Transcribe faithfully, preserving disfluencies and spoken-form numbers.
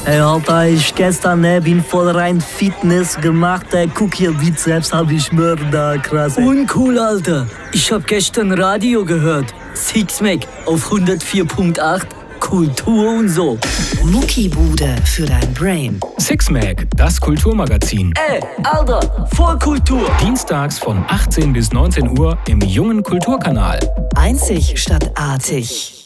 Hey Alter, ich gestern ne, bin voll rein Fitness gemacht. Ey, guck hier, Bizeps hab ich mörder, krass. Ey. Uncool, Alter. Ich hab gestern Radio gehört. Sixmac auf hundertvier Komma acht. Kultur und so. Muckibude für dein Brain. Sixmac, das Kulturmagazin. Ey, Alter, voll Kultur. Dienstags von achtzehn bis neunzehn Uhr im Jungen Kulturkanal. Einzig statt artig.